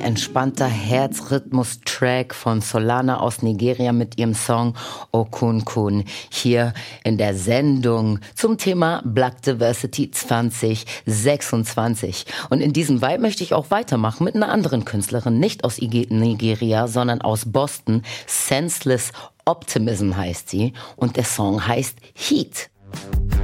entspannter Herzrhythmus-Track von Solana aus Nigeria mit ihrem Song Okunkun hier in der Sendung zum Thema Black Diversity 2026. Und in diesem Vibe möchte ich auch weitermachen mit einer anderen Künstlerin, nicht aus Nigeria, sondern aus Boston. Senseless Optimism heißt sie und der Song heißt Heat.